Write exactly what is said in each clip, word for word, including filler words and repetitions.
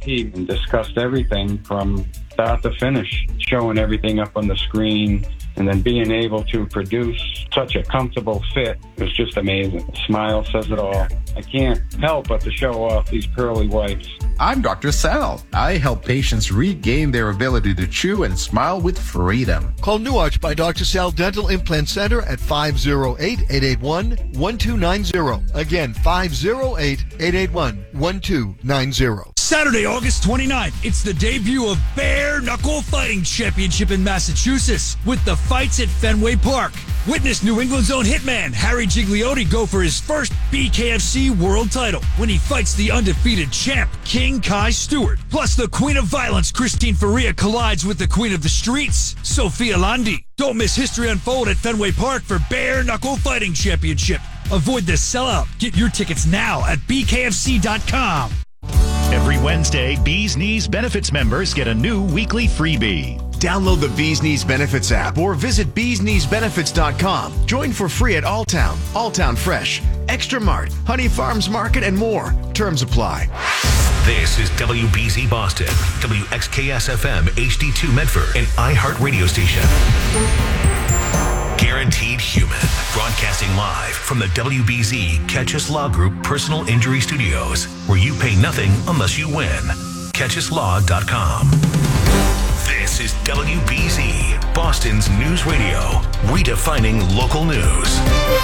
He discussed everything from start to finish, showing everything up on the screen, and then being able to produce such a comfortable fit was just amazing. The smile says it all. I can't help but to show off these pearly whites. I'm Doctor Sal. I help patients regain their ability to chew and smile with freedom. Call New Arch by Doctor Sal Dental Implant Center at five oh eight, eight eight one, one two nine zero. Again, five oh eight, eight eight one, one two nine zero. Saturday, August twenty-ninth, it's the debut of Bare Knuckle Fighting Championship in Massachusetts with the fights at Fenway Park. Witness New England's own hitman Harry Gigliotti go for his first B K F C world title when he fights the undefeated champ King Kai Stewart. Plus, the Queen of Violence Christine Faria collides with the Queen of the Streets Sophia Landi. Don't miss history unfold at Fenway Park for Bare Knuckle Fighting Championship. Avoid the sellout. Get your tickets now at B K F C dot com. Every Wednesday, Bees Knees Benefits members get a new weekly freebie. Download the Bees Knees Benefits app or visit bees knees benefits dot com. Join for free at Alltown, Alltown Fresh, Extra Mart, Honey Farms Market, and more. Terms apply. This is W B Z Boston, W X K S F M H D two Medford, and iHeart Radio Station. Guaranteed Human, broadcasting live from the W B Z Catch Us Law Group Personal Injury Studios, where you pay nothing unless you win. catch us law dot com. This is W B Z, Boston's news radio, redefining local news.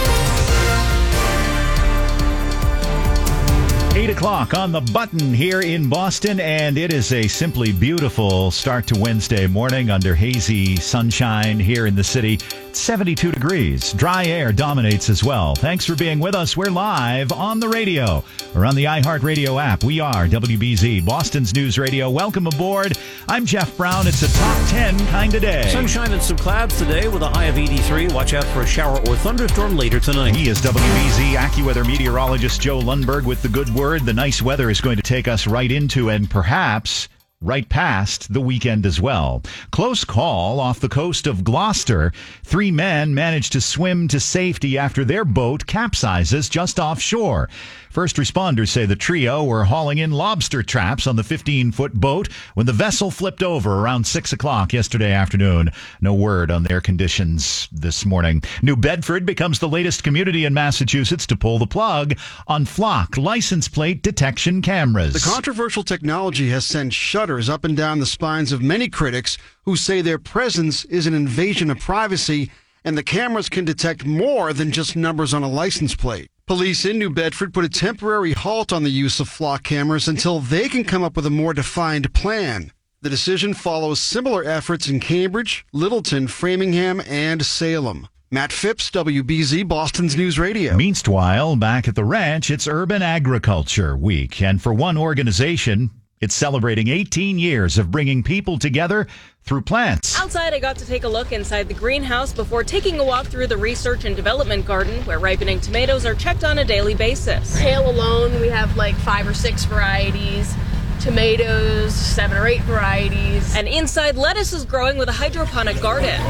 Eight o'clock on the button here in Boston, and it is a simply beautiful start to Wednesday morning under hazy sunshine here in the city. It's seventy-two degrees. Dry air dominates as well. Thanks for being with us. We're live on the radio or on the iHeartRadio app. We are W B Z, Boston's news radio. Welcome aboard. I'm Jeff Brown. It's a top ten kind of day. Sunshine and some clouds today with a high of eighty-three. Watch out for a shower or thunderstorm later tonight. He is W B Z AccuWeather meteorologist Joe Lundberg with the good word. The nice weather is going to take us right into and perhaps right past the weekend as well. Close call off the coast of Gloucester. Three men managed to swim to safety after their boat capsizes just offshore. First responders say the trio were hauling in lobster traps on the fifteen-foot boat when the vessel flipped over around six o'clock yesterday afternoon. No word on their conditions this morning. New Bedford becomes the latest community in Massachusetts to pull the plug on Flock license plate detection cameras. The controversial technology has sent shudders up and down the spines of many critics who say their presence is an invasion of privacy and the cameras can detect more than just numbers on a license plate. Police in New Bedford put a temporary halt on the use of Flock cameras until they can come up with a more defined plan. The decision follows similar efforts in Cambridge, Littleton, Framingham, and Salem. Matt Phipps, W B Z, Boston's News Radio. Meanwhile, back at the ranch, it's Urban Agriculture Week, and for one organization, it's celebrating eighteen years of bringing people together through plants. Outside, I got to take a look inside the greenhouse before taking a walk through the research and development garden where ripening tomatoes are checked on a daily basis. Kale alone, we have like five or six varieties. Tomatoes, seven or eight varieties. And inside, lettuce is growing with a hydroponic garden.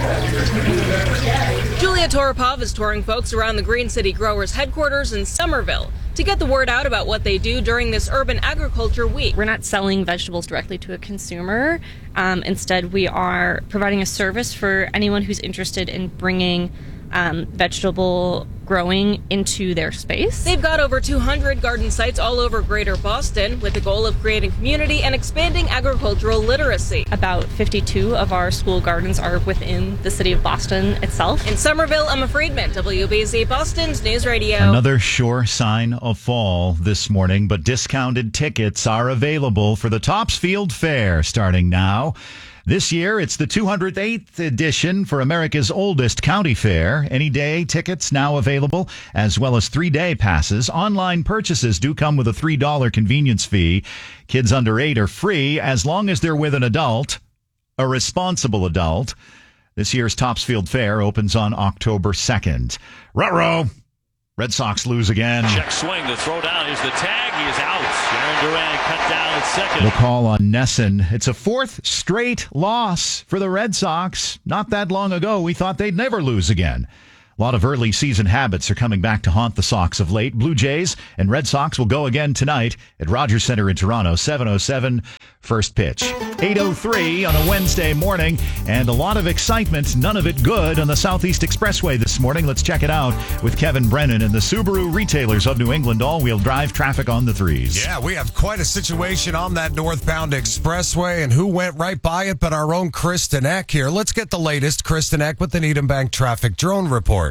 Julia Toropov is touring folks around the Green City Growers headquarters in Somerville to get the word out about what they do during this Urban Agriculture Week. We're not selling vegetables directly to a consumer. Um, instead, we are providing a service for anyone who's interested in bringing um, vegetable growing into their space. They've got over two hundred garden sites all over Greater Boston with the goal of creating community and expanding agricultural literacy. About fifty-two of our school gardens are within the city of Boston itself. In Somerville, Emma Friedman, W B Z Boston's News Radio. Another sure sign of fall this morning, but discounted tickets are available for the Topsfield Fair starting now. This year, it's the two hundred eighth edition for America's oldest county fair. Any day tickets now available, as well as three-day passes. Online purchases do come with a three dollars convenience fee. Kids under eight are free as long as they're with an adult, a responsible adult. This year's Topsfield Fair opens on October second. Ruh-roh! Red Sox lose again. Check swing, the throw down is the tag. He is out. Aaron Duran cut down at second. The call on Nesson. It's a fourth straight loss for the Red Sox. Not that long ago, we thought they'd never lose again. A lot of early season habits are coming back to haunt the Sox of late. Blue Jays and Red Sox will go again tonight at Rogers Centre in Toronto, seven oh seven first pitch. eight oh three on a Wednesday morning, and a lot of excitement, none of it good, on the Southeast Expressway this morning. Let's check it out with Kevin Brennan and the Subaru retailers of New England. All-wheel drive traffic on the threes. Yeah, we have quite a situation on that northbound expressway, and who went right by it but our own Kristen Eck here. Let's get the latest. Kristen Eck with the Needham Bank Traffic Drone Report.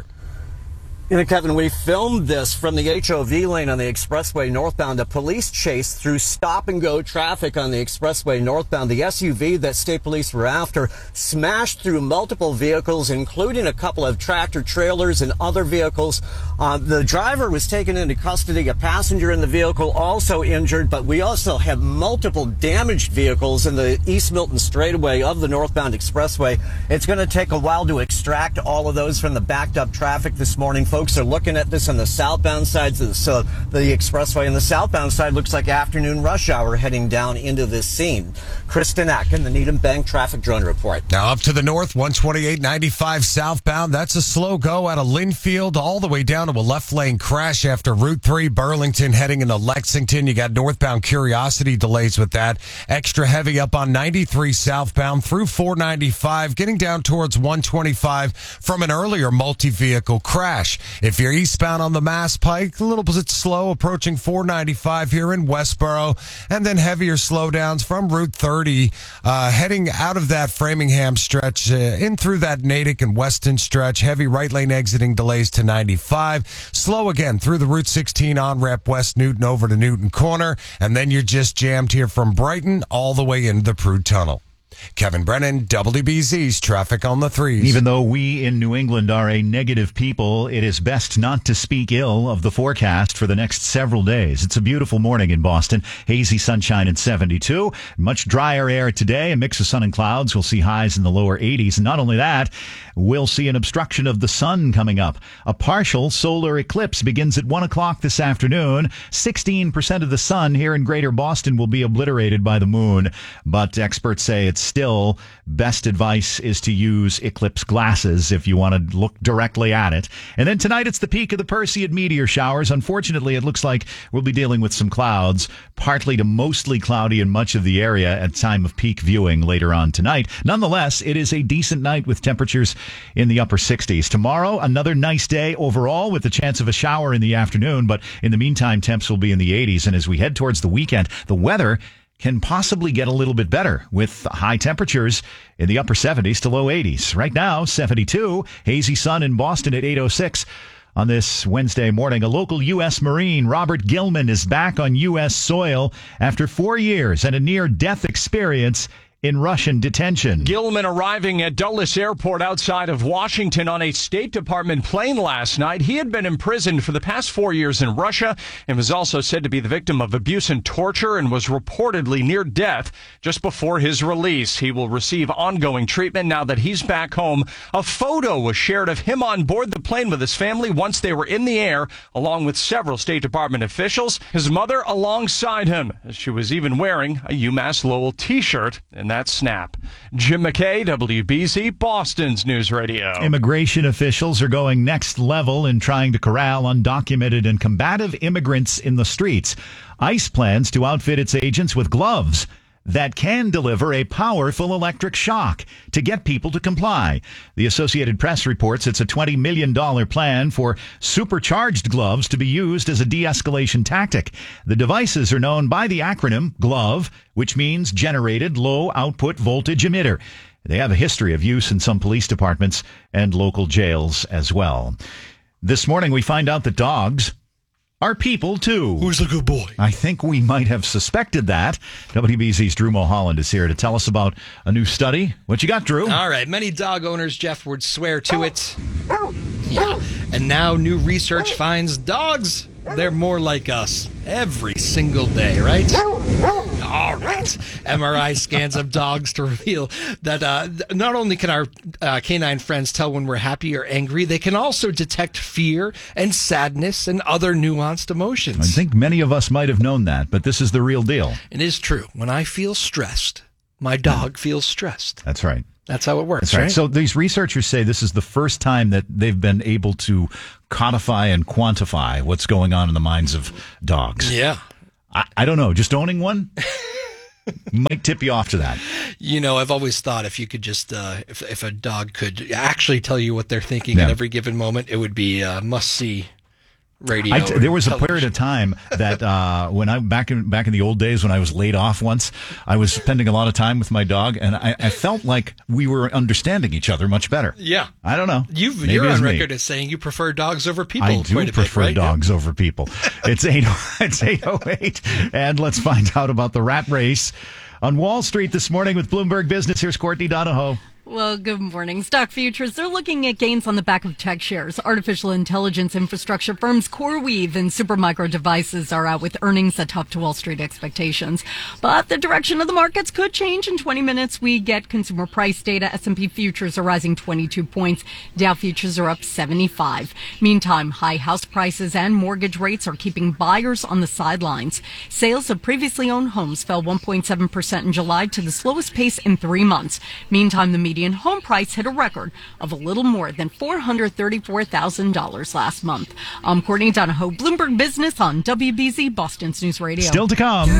You know, Kevin, we filmed this from the H O V lane on the expressway northbound. A police chase through stop-and-go traffic on the expressway northbound. The S U V that state police were after smashed through multiple vehicles, including a couple of tractor trailers and other vehicles. Uh, the driver was taken into custody. A passenger in the vehicle also injured, but we also have multiple damaged vehicles in the East Milton straightaway of the northbound expressway. It's going to take a while to extract all of those from the backed-up traffic this morning. Folks are looking at this on the southbound side, so the expressway, and the southbound side looks like afternoon rush hour heading down into this scene. Kristen Eck in the Needham Bank Traffic Drone Report. Now up to the north, one twenty-eight ninety-five southbound. That's a slow go out of Linfield all the way down to a left lane crash after Route three Burlington heading into Lexington. You got northbound Curiosity delays with that. Extra heavy up on ninety-three southbound through four ninety-five, getting down towards one twenty-five from an earlier multi-vehicle crash. If you're eastbound on the Mass Pike, a little bit slow approaching four ninety-five here in Westboro, and then heavier slowdowns from Route thirty, uh, heading out of that Framingham stretch, uh, in through that Natick and Weston stretch. Heavy right lane exiting delays to ninety-five. Slow again through the Route sixteen on-ramp West Newton over to Newton Corner, and then you're just jammed here from Brighton all the way into the Prude Tunnel. Kevin Brennan, W B Z's Traffic on the Threes. Even though we in New England are a negative people, it is best not to speak ill of the forecast for the next several days. It's a beautiful morning in Boston. Hazy sunshine at seventy-two. Much drier air today. A mix of sun and clouds. We'll see highs in the lower eighties. Not only that, we'll see an obstruction of the sun coming up. A partial solar eclipse begins at one o'clock this afternoon. sixteen percent of the sun here in greater Boston will be obliterated by the moon. But experts say it's still, best advice is to use eclipse glasses if you want to look directly at it. And then tonight, it's the peak of the Perseid meteor showers. Unfortunately, it looks like we'll be dealing with some clouds, partly to mostly cloudy in much of the area at time of peak viewing later on tonight. Nonetheless, it is a decent night with temperatures in the upper sixties. Tomorrow, another nice day overall with the chance of a shower in the afternoon. But in the meantime, temps will be in the eighties. And as we head towards the weekend, the weather can possibly get a little bit better with high temperatures in the upper seventies to low eighties. Right now, seventy-two, hazy sun in Boston at eight oh six. On this Wednesday morning, a local U S Marine, Robert Gilman, is back on U S soil after four years and a near-death experience in Russian detention. Gilman arriving at Dulles Airport outside of Washington on a State Department plane last night. He had been imprisoned for the past four years in Russia and was also said to be the victim of abuse and torture and was reportedly near death just before his release. He will receive ongoing treatment now that he's back home. A photo was shared of him on board the plane with his family once they were in the air, along with several State Department officials. His mother alongside him. She was even wearing a UMass Lowell t-shirt. And that snap. Jim McKay, W B Z, Boston's News Radio. Immigration officials are going next level in trying to corral undocumented and combative immigrants in the streets. ICE plans to outfit its agents with gloves that can deliver a powerful electric shock to get people to comply. The Associated Press reports it's a twenty million dollars plan for supercharged gloves to be used as a de-escalation tactic. The devices are known by the acronym GLOVE, which means Generated Low Output Voltage Emitter. They have a history of use in some police departments and local jails as well. This morning we find out that dogs are people, too. Who's the good boy? I think we might have suspected that. W B Z's Drew Mulholland is here to tell us about a new study. What you got, Drew? All right. Many dog owners, Jeff, would swear to it. Yeah. And now new research finds dogs, they're more like us every single day, right? All right. M R I scans of dogs to reveal that uh, not only can our uh, canine friends tell when we're happy or angry, they can also detect fear and sadness and other nuanced emotions. I think many of us might have known that, but this is the real deal. It is true. When I feel stressed, my dog feels stressed. That's right. That's how it works, That's right. right? So these researchers say this is the first time that they've been able to codify and quantify what's going on in the minds of dogs. Yeah. I, I don't know. Just owning one might tip you off to that. You know, I've always thought if you could just, uh, if if a dog could actually tell you what they're thinking Yeah. at every given moment, it would be a must-see radio. I t- there was a television. period of time that uh, when I back in back in the old days when I was laid off once, I was spending a lot of time with my dog, and I, I felt like we were understanding each other much better. Yeah. I don't know. You've, Maybe you're it was on me. record as saying you prefer dogs over people I do quite a prefer bit, right? dogs over people. It's eight. It's eight oh eight, and let's find out about the rat race on Wall Street this morning with Bloomberg Business. Here's Courtney Donahoe. Well, good morning. Stock futures, they're looking at gains on the back of tech shares. Artificial intelligence infrastructure firms CoreWeave and Supermicro Devices are out with earnings that top to Wall Street expectations. But the direction of the markets could change. In twenty minutes, we get consumer price data. S and P futures are rising twenty-two points. Dow futures are up seventy-five. Meantime, high house prices and mortgage rates are keeping buyers on the sidelines. Sales of previously owned homes fell one point seven percent in July to the slowest pace in three months. Meantime, the median home price hit a record of a little more than four hundred thirty-four thousand dollars last month. I'm Courtney Donahoe, Bloomberg Business on W B Z, Boston's News Radio. Still to come.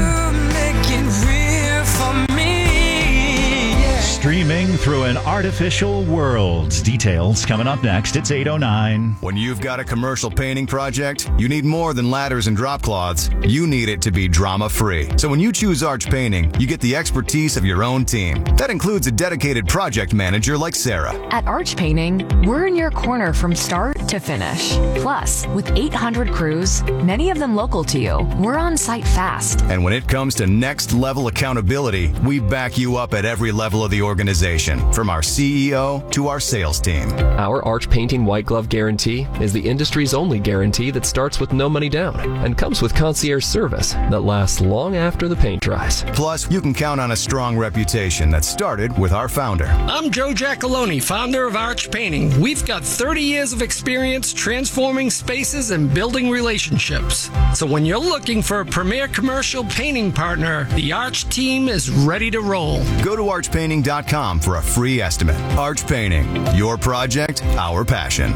Streaming through an artificial world. Details coming up next. It's eight oh nine. When you've got a commercial painting project, you need more than ladders and drop cloths. You need it to be drama-free. So when you choose Arch Painting, you get the expertise of your own team. That includes a dedicated project manager like Sarah. At Arch Painting, we're in your corner from start to finish. Plus, with eight hundred crews, many of them local to you, we're on site fast. And when it comes to next-level accountability, we back you up at every level of the organization, from our C E O to our sales team. Our Arch Painting White Glove Guarantee is the industry's only guarantee that starts with no money down and comes with concierge service that lasts long after the paint dries. Plus, you can count on a strong reputation that started with our founder. I'm Joe Giacalone, founder of Arch Painting. We've got thirty years of experience transforming spaces and building relationships. So when you're looking for a premier commercial painting partner, the Arch team is ready to roll. Go to arch painting dot com for a free estimate. Arch Painting, your project, our passion.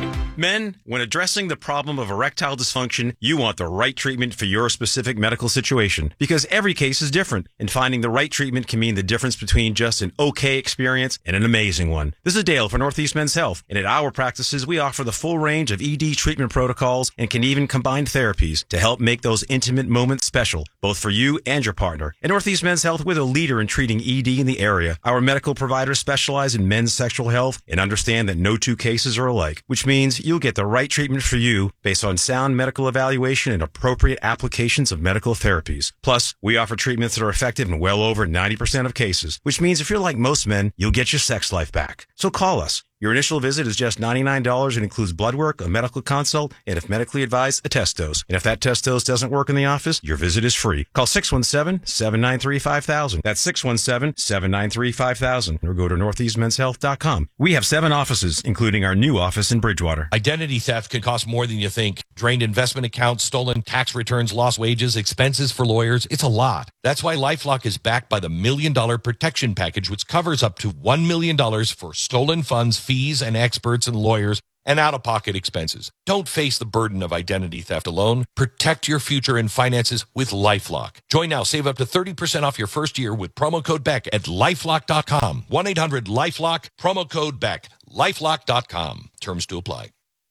Men, when addressing the problem of erectile dysfunction, you want the right treatment for your specific medical situation because every case is different, and finding the right treatment can mean the difference between just an okay experience and an amazing one. This is Dale for Northeast Men's Health, and at our practices, we offer the full range of E D treatment protocols and can even combine therapies to help make those intimate moments special, both for you and your partner. At Northeast Men's Health, we're the leader in treating E D in the area. Our medical providers specialize in men's sexual health and understand that no two cases are alike, which means you'll get the right treatment for you based on sound medical evaluation and appropriate applications of medical therapies. Plus, we offer treatments that are effective in well over ninety percent of cases, which means if you're like most men, you'll get your sex life back. So call us. Your initial visit is just ninety-nine dollars and includes blood work, a medical consult, and if medically advised, a test dose. And if that test dose doesn't work in the office, your visit is free. Call six one seven, seven nine three, five thousand. That's six one seven, seven nine three, five thousand. Or go to northeast men's health dot com. We have seven offices, including our new office in Bridgewater. Identity theft can cost more than you think. Drained investment accounts, stolen tax returns, lost wages, expenses for lawyers. It's a lot. That's why LifeLock is backed by the Million Dollar Protection Package, which covers up to one million dollars for stolen funds, fees, and experts and lawyers and out-of-pocket expenses. Don't face the burden of identity theft alone. Protect your future and finances with LifeLock. Join now. Save up to thirty percent off your first year with promo code Beck at lifelock dot com. one eight hundred lifelock, promo code Beck. lifelock dot com. Terms to apply.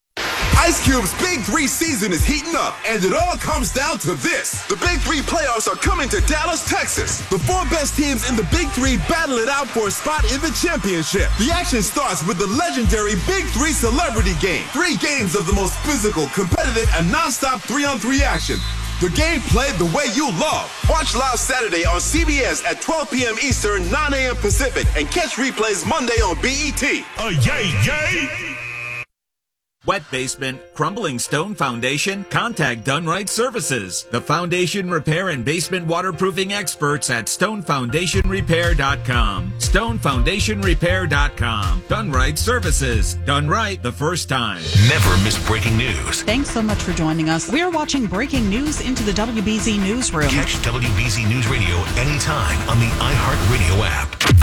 Ice Cube's Big Three season is heating up, and it all comes down to this. The Big Three playoffs are coming to Dallas, Texas. The four best teams in the Big Three battle it out for a spot in the championship. The action starts with the legendary Big Three Celebrity Game. Three games of the most physical, competitive, and non-stop three-on-three action. The game played the way you love. Watch live Saturday on C B S at twelve p.m. Eastern, nine a.m. Pacific, and catch replays Monday on B E T. Oh, yay, yay! Wet basement, crumbling stone foundation? Contact Dunright Services, the foundation repair and basement waterproofing experts at stone foundation repair dot com. stone foundation repair dot com. Dunright Services. Done right the first time. Never miss breaking news. Thanks so much for joining us. We are watching breaking news into the W B Z Newsroom. Catch W B Z News Radio anytime on the iHeartRadio app.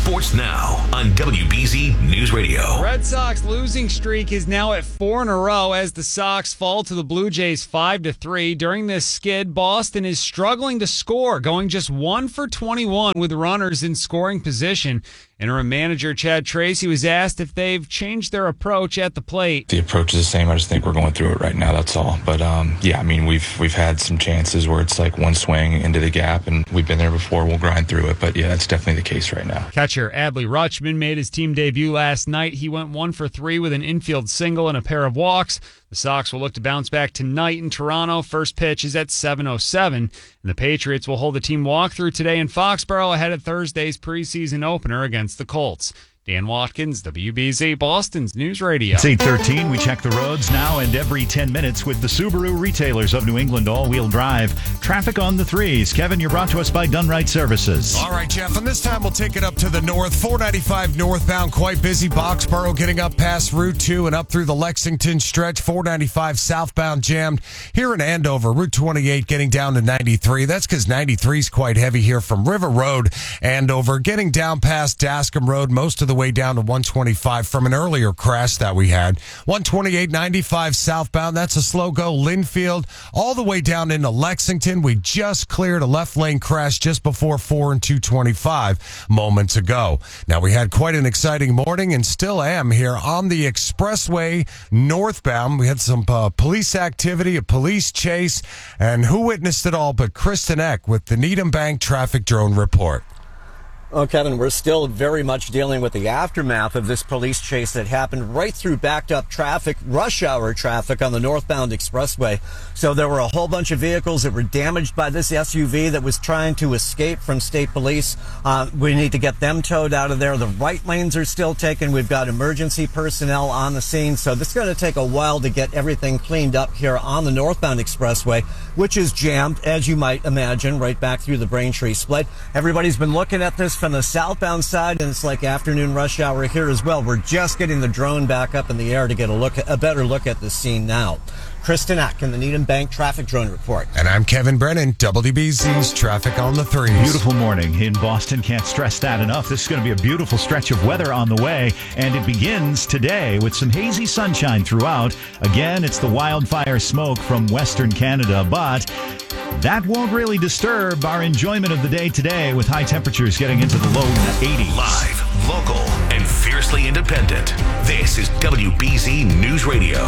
Sports Now on W B Z News Radio. Red Sox losing streak is now at four in a row as the Sox fall to the Blue Jays five to three. During this skid, Boston is struggling to score, going just one for twenty-one with runners in scoring position. Interim manager Chad Tracy was asked if they've changed their approach at the plate. The approach is the same. I just think we're going through it right now. That's all. But um, yeah, I mean, we've we've had some chances where it's like one swing into the gap, and we've been there before. We'll grind through it. But yeah, that's definitely the case right now. Catcher Adley Rutschman made his team debut last night. He went one for three with an infield single and a pair of walks. The Sox will look to bounce back tonight in Toronto. First pitch is at seven oh seven. And the Patriots will hold a team walkthrough today in Foxborough ahead of Thursday's preseason opener against the Colts. Dan Watkins, W B Z, Boston's News Radio. It's eight thirteen. We check the roads now and every ten minutes with the Subaru retailers of New England all-wheel drive. Traffic on the threes. Kevin, you're brought to us by Dunright Services. All right, Jeff, and this time we'll take it up to the north. four ninety-five northbound, quite busy. Boxborough getting up past Route two and up through the Lexington stretch. four ninety-five southbound jammed here in Andover. Route twenty-eight getting down to ninety-three. That's because ninety-three is quite heavy here from River Road, Andover. Getting down past Dascom Road, most of the way down to one twenty-five from an earlier crash that we had. one twenty-eight ninety-five southbound, that's a slow go. Linfield all the way down into Lexington. We just cleared a left lane crash just before four and two twenty-five moments ago. Now, we had quite an exciting morning and still am here on the expressway northbound. We had some uh, police activity, a police chase, and who witnessed it all but Kristen Eck with the Needham Bank traffic drone report. Oh, Kevin, we're still very much dealing with the aftermath of this police chase that happened right through backed up traffic, rush hour traffic on the northbound expressway. So there were a whole bunch of vehicles that were damaged by this S U V that was trying to escape from state police. Uh, we need to get them towed out of there. The right lanes are still taken. We've got emergency personnel on the scene. So this is going to take a while to get everything cleaned up here on the northbound expressway, which is jammed, as you might imagine, right back through the Braintree split. Everybody's been looking at this from the southbound side, and it's like afternoon rush hour here as well. We're just getting the drone back up in the air to get a look, a better look at the scene now. Kristen Ack in the Needham Bank traffic drone report. And I'm Kevin Brennan, W B Z's Traffic on the Threes. Beautiful morning in Boston. Can't stress that enough. This is going to be a beautiful stretch of weather on the way, and it begins today with some hazy sunshine throughout. Again, it's the wildfire smoke from Western Canada, but that won't really disturb our enjoyment of the day today with high temperatures getting into the low eighties. Live, local, and fiercely independent. This is W B Z News Radio.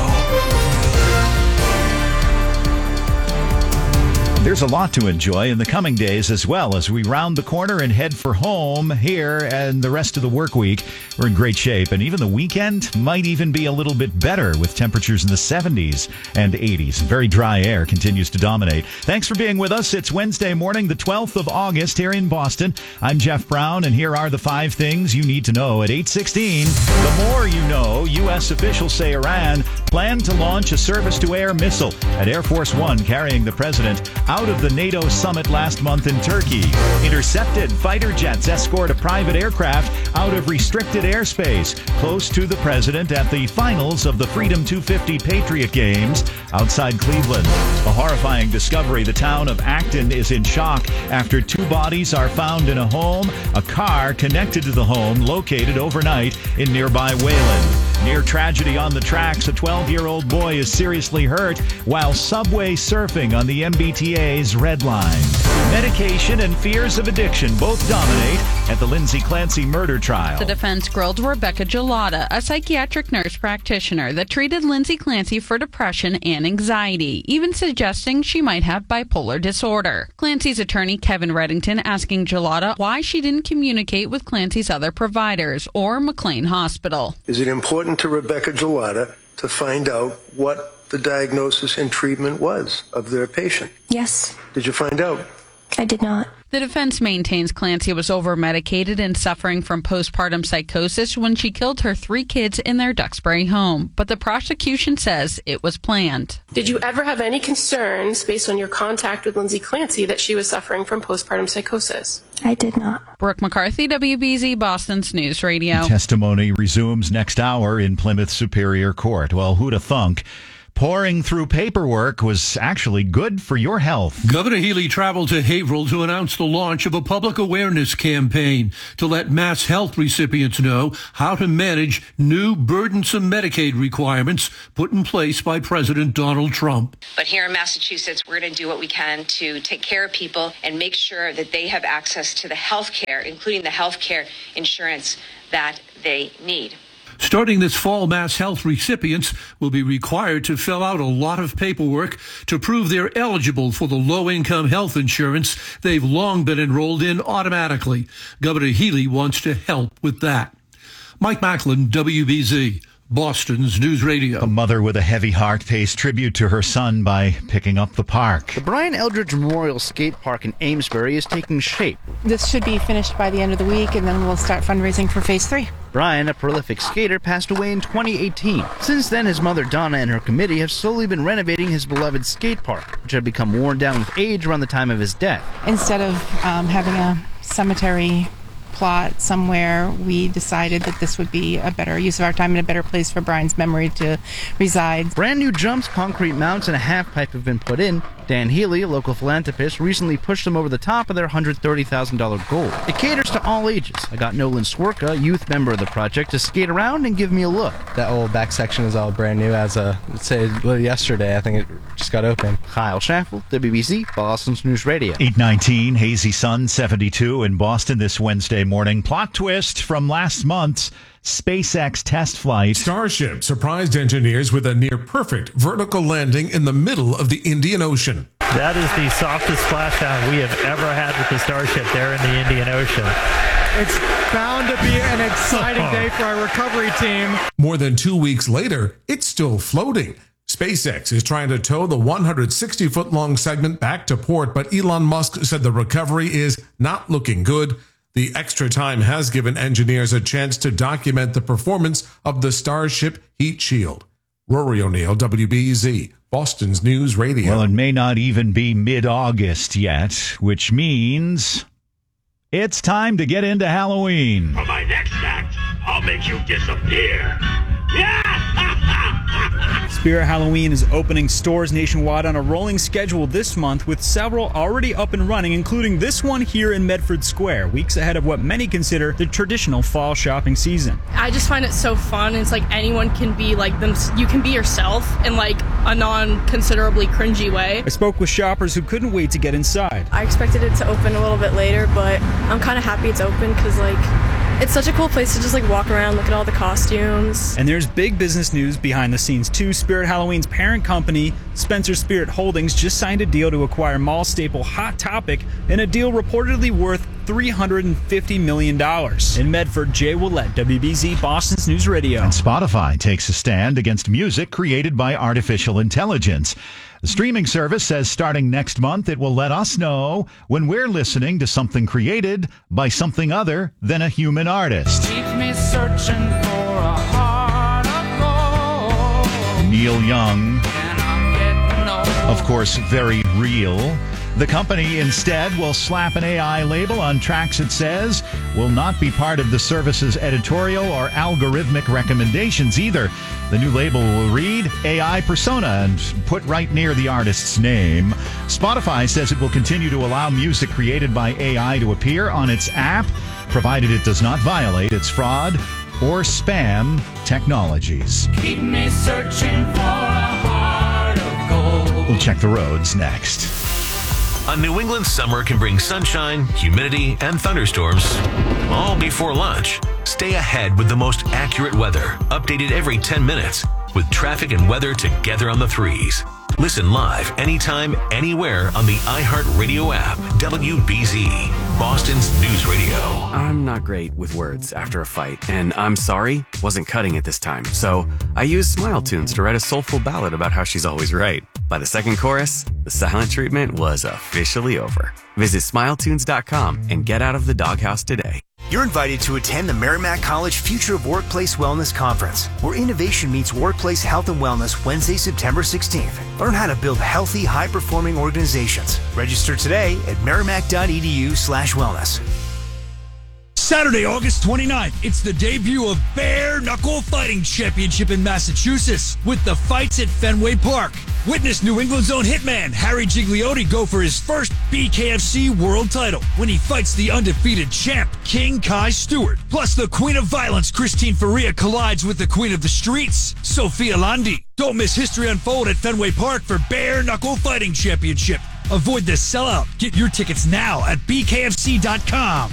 There's a lot to enjoy in the coming days as well as we round the corner and head for home here and the rest of the work week. We're in great shape, and even the weekend might even be a little bit better with temperatures in the seventies and eighties. Very dry air continues to dominate. Thanks for being with us. It's Wednesday morning, the twelfth of August here in Boston. I'm Jeff Brown, and here are the five things you need to know at eight sixteen. The more you know, U S officials say Iran planned to launch a surface-to-air missile at Air Force One carrying the president out of the NATO summit last month in Turkey. Intercepted fighter jets escort a private aircraft out of restricted airspace close to the president at the finals of the Freedom two fifty Patriot Games outside Cleveland. A horrifying discovery. The town of Acton is in shock after two bodies are found in a home, a car connected to the home located overnight in nearby Wayland. Near tragedy on the tracks, a twelve-year-old boy is seriously hurt while subway surfing on the M B T A's Red Line. Medication and fears of addiction both dominate at the Lindsay Clancy murder trial. The defense grilled Rebecca Gelada, a psychiatric nurse practitioner that treated Lindsay Clancy for depression and anxiety, even suggesting she might have bipolar disorder. Clancy's attorney, Kevin Reddington, asking Gelada why she didn't communicate with Clancy's other providers or McLean Hospital. Is it important to Rebecca Gelada to find out what the diagnosis and treatment was of their patient? Yes. Did you find out? I did not. The defense maintains Clancy was over-medicated and suffering from postpartum psychosis when she killed her three kids in their Duxbury home, but the prosecution says it was planned. Did you ever have any concerns based on your contact with Lindsay Clancy that she was suffering from postpartum psychosis? I did not. Brooke McCarthy, W B Z, Boston's News Radio. Testimony resumes next hour in Plymouth Superior Court. Well, who'da thunk? Pouring through paperwork was actually good for your health. Governor Healy traveled to Haverhill to announce the launch of a public awareness campaign to let Mass Health recipients know how to manage new burdensome Medicaid requirements put in place by President Donald Trump. But here in Massachusetts, we're going to do what we can to take care of people and make sure that they have access to the health care, including the health care insurance that they need. Starting this fall, Mass Health recipients will be required to fill out a lot of paperwork to prove they're eligible for the low-income health insurance they've long been enrolled in automatically. Governor Healy wants to help with that. Mike Macklin, W B Z, Boston's News Radio. A mother with a heavy heart pays tribute to her son by picking up the park. The Brian Eldridge Memorial Skate Park in Amesbury is taking shape. This should be finished by the end of the week, and then we'll start fundraising for phase three. Brian, a prolific skater, passed away in twenty eighteen. Since then, his mother Donna and her committee have slowly been renovating his beloved skate park, which had become worn down with age around the time of his death. Instead of um, having a cemetery plot somewhere, we decided that this would be a better use of our time and a better place for Brian's memory to reside. Brand new jumps, concrete mounts, and a half pipe have been put in. Dan Healy, a local philanthropist, recently pushed them over the top of their one hundred thirty thousand dollars goal. It caters to all ages. I got Nolan Swerka, a youth member of the project, to skate around and give me a look. That old back section is all brand new as a, let's say, yesterday. I think it just got open. Kyle Schaffel, W B Z, Boston's News Radio. eight nineteen, hazy sun, seventy-two in Boston this Wednesday morning. Plot twist from last month's SpaceX test flight. Starship surprised engineers with a near-perfect vertical landing in the middle of the Indian Ocean. That is the softest splashdown we have ever had with the Starship there in the Indian Ocean. It's bound to be an exciting day for our recovery team. More than two weeks later, it's still floating. SpaceX is trying to tow the one hundred sixty foot long segment back to port, but Elon Musk said the recovery is not looking good. The extra time has given engineers a chance to document the performance of the Starship heat shield. Rory O'Neill, W B Z, Boston's News Radio. Well, it may not even be mid-August yet, which means it's time to get into Halloween. For my next act, I'll make you disappear. Spirit Halloween is opening stores nationwide on a rolling schedule this month, with several already up and running, including this one here in Medford Square, weeks ahead of what many consider the traditional fall shopping season. I just find it so fun. It's like anyone can be like them. You can be yourself in like a non-considerably cringy way. I spoke with shoppers who couldn't wait to get inside. I expected it to open a little bit later, but I'm kind of happy it's open because like it's such a cool place to just like walk around, look at all the costumes. And there's big business news behind the scenes too. Spirit Halloween's parent company, Spencer Spirit Holdings, just signed a deal to acquire mall staple Hot Topic in a deal reportedly worth three hundred fifty million dollars. In Medford, Jay Willett, W B Z, Boston's News Radio. And Spotify takes a stand against music created by artificial intelligence. The streaming service says starting next month, it will let us know when we're listening to something created by something other than a human artist. Keep me searching for a heart of gold. Neil Young, of course, very real. The company instead will slap an A I label on tracks it says will not be part of the service's editorial or algorithmic recommendations either. The new label will read A I persona and put right near the artist's name. Spotify says it will continue to allow music created by A I to appear on its app, provided it does not violate its fraud or spam technologies. Keep me searching for a heart of gold. We'll check the roads next. A New England summer can bring sunshine, humidity, and thunderstorms all before lunch. Stay ahead with the most accurate weather, updated every ten minutes, with traffic and weather together on the threes. Listen live anytime, anywhere on the iHeartRadio app. W B Z, Boston's News Radio. I'm not great with words after a fight, and I'm sorry wasn't cutting it this time. So I used Smile Tunes to write a soulful ballad about how she's always right. By the second chorus, the silent treatment was officially over. Visit smile tunes dot com and get out of the doghouse today. You're invited to attend the Merrimack College Future of Workplace Wellness Conference, where innovation meets workplace health and wellness, Wednesday, September sixteenth. Learn how to build healthy, high-performing organizations. Register today at merrimack dot e d u slash wellness. Saturday, August twenty-ninth, it's the debut of Bare Knuckle Fighting Championship in Massachusetts with the fights at Fenway Park. Witness New England's own hitman Harry Gigliotti go for his first B K F C world title when he fights the undefeated champ, King Kai Stewart. Plus, the Queen of Violence, Christine Faria, collides with the Queen of the Streets, Sophia Landi. Don't miss history unfold at Fenway Park for Bare Knuckle Fighting Championship. Avoid the sellout. Get your tickets now at B K F C dot com.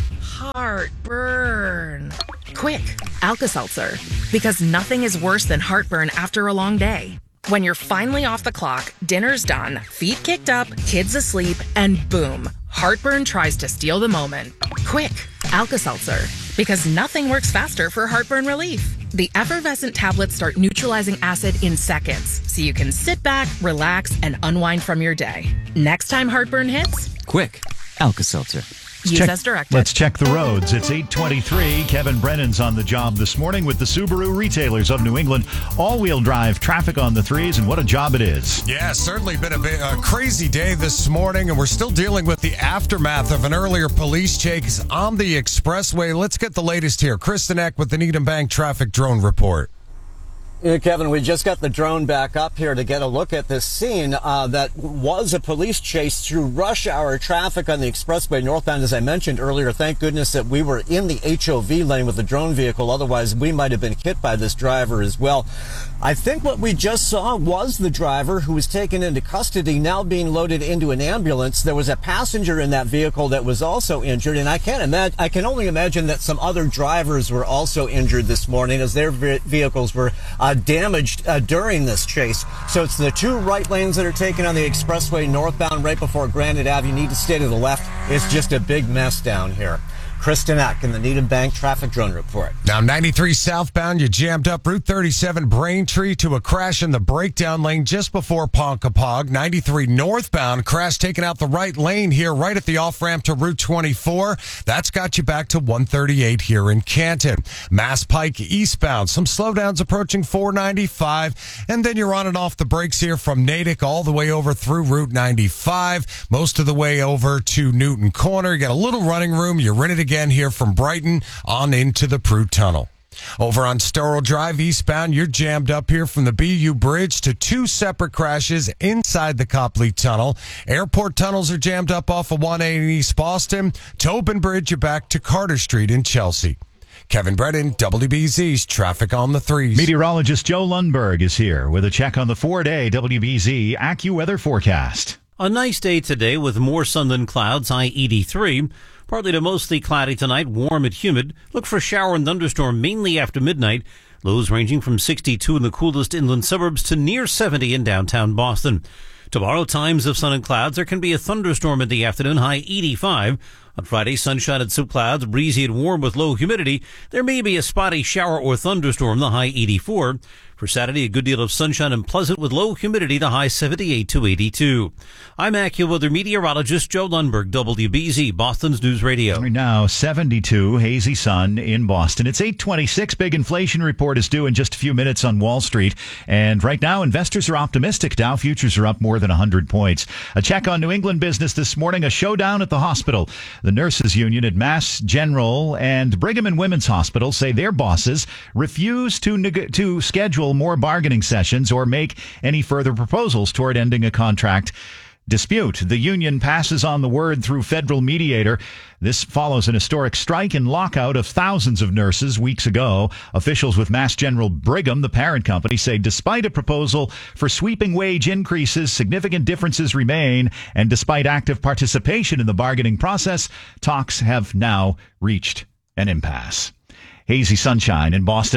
Heartburn. Quick, Alka-Seltzer. Because nothing is worse than heartburn after a long day. When you're finally off the clock, dinner's done, feet kicked up, kids asleep, and boom, heartburn tries to steal the moment. Quick, Alka-Seltzer. Because nothing works faster for heartburn relief. The effervescent tablets start neutralizing acid in seconds, so you can sit back, relax, and unwind from your day. Next time heartburn hits, quick, Alka-Seltzer. Use check, as directed. Let's check the roads. It's eight twenty-three. Kevin Brennan's on the job this morning with the Subaru retailers of New England. All-wheel drive traffic on the threes, and what a job it is. Yeah, certainly been a, bit, a crazy day this morning, and we're still dealing with the aftermath of an earlier police chase on the expressway. Let's get the latest here. Kristen Eck with the Needham Bank Traffic Drone Report. Yeah, Kevin, we just got the drone back up here to get a look at this scene uh, that was a police chase through rush hour traffic on the expressway northbound. As I mentioned earlier, thank goodness that we were in the H O V lane with the drone vehicle. Otherwise, we might have been hit by this driver as well. I think what we just saw was the driver who was taken into custody, now being loaded into an ambulance. There was a passenger in that vehicle that was also injured, and I can't imagine, I can only imagine that some other drivers were also injured this morning as their vehicles were uh, damaged uh, during this chase. So it's the two right lanes that are taken on the expressway northbound right before Granite Ave. You need to stay to the left. It's just a big mess down here. Kristen Eck in the Needham Bank Traffic Drone Report. Now, ninety-three southbound, you jammed up Route thirty-seven Braintree to a crash in the breakdown lane just before Ponkapog. ninety-three northbound, crash taking out the right lane here right at the off-ramp to Route twenty-four. That's got you back to one thirty-eight here in Canton. Mass Pike eastbound, some slowdowns approaching four ninety-five, and then you're on and off the brakes here from Natick all the way over through Route ninety-five, most of the way over to Newton Corner. You got a little running room. You're in it again here from Brighton on into the Prue Tunnel. Over on Storrell Drive eastbound, you're jammed up here from the B U Bridge to two separate crashes inside the Copley Tunnel. Airport tunnels are jammed up off of one A in East Boston. Tobin Bridge, you're back to Carter Street in Chelsea. Kevin Brennan, W B Z's Traffic on the Threes. Meteorologist Joe Lundberg is here with a check on the four-day W B Z AccuWeather forecast. A nice day today with more sun than clouds, high eighty-three. Partly to mostly cloudy tonight, warm and humid. Look for shower and thunderstorm mainly after midnight. Lows ranging from sixty-two in the coolest inland suburbs to near seventy in downtown Boston. Tomorrow, times of sun and clouds. There can be a thunderstorm in the afternoon, high eighty-five. On Friday, sunshine and some clouds, breezy and warm with low humidity. There may be a spotty shower or thunderstorm, the high eighty-four. For Saturday, a good deal of sunshine and pleasant with low humidity, the high seventy-eight to eighty-two. I'm AccuWeather meteorologist Joe Lundberg, W B Z, Boston's News Radio. Right now, seventy-two, hazy sun in Boston. It's eight twenty-six. Big inflation report is due in just a few minutes on Wall Street. And right now, investors are optimistic. Dow futures are up more than one hundred points. A check on New England business this morning, a showdown at the hospital. The nurses union at Mass General and Brigham and Women's Hospital say their bosses refuse to neg- to schedule more bargaining sessions or make any further proposals toward ending a contract dispute. The union passes on the word through federal mediator. This follows an historic strike and lockout of thousands of nurses weeks ago. Officials with Mass General Brigham, the parent company, say despite a proposal for sweeping wage increases, significant differences remain, and despite active participation in the bargaining process, talks have now reached an impasse. Hazy sunshine in Boston.